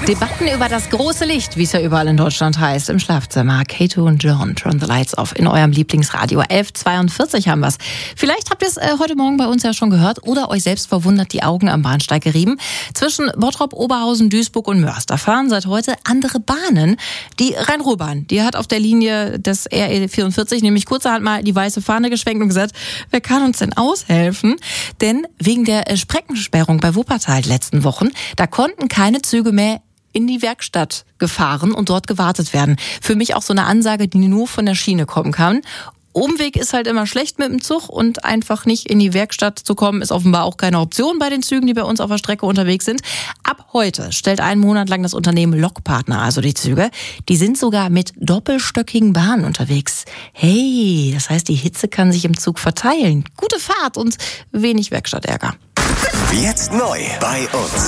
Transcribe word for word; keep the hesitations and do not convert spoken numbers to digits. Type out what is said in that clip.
Debatten über das große Licht, wie es ja überall in Deutschland heißt, im Schlafzimmer. Kato und John, turn the lights off in eurem Lieblingsradio. elf Uhr zweiundvierzig haben wir's. Vielleicht habt ihr es äh, heute Morgen bei uns ja schon gehört oder euch selbst verwundert die Augen am Bahnsteig gerieben. Zwischen Bottrop, Oberhausen, Duisburg und Mörs, da fahren seit heute andere Bahnen. Die Rhein-Ruhr-Bahn, die hat auf der Linie des R E vierundvierzig nämlich kurzerhand mal die weiße Fahne geschwenkt und gesagt, wer kann uns denn aushelfen? Denn wegen der äh, Streckensperrung bei Wuppertal letzten Wochen, da konnten keine Züge mehr in die Werkstatt gefahren und dort gewartet werden. Für mich auch so eine Ansage, die nur von der Schiene kommen kann. Umweg ist halt immer schlecht mit dem Zug und einfach nicht in die Werkstatt zu kommen, ist offenbar auch keine Option bei den Zügen, die bei uns auf der Strecke unterwegs sind. Ab heute stellt einen Monat lang das Unternehmen Lokpartner, also die Züge, die sind sogar mit doppelstöckigen Bahnen unterwegs. Hey, das heißt, die Hitze kann sich im Zug verteilen. Gute Fahrt und wenig Werkstattärger. Jetzt neu bei uns.